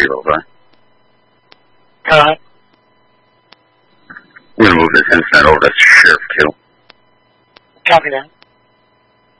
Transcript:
over. Alright. We're going to move this incident over to Sheriff 2. Copy that.